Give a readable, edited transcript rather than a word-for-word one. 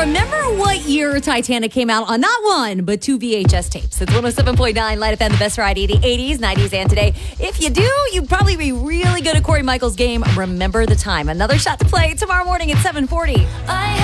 remember what year Titanic came out on not one, but two VHS tapes? It's 107.9 Light FM, the best variety, the 80s, 90s, and today. If you do, you'd probably be really good at Corey Michaels' game. Remember the Time. Another shot to play tomorrow morning at 7:40.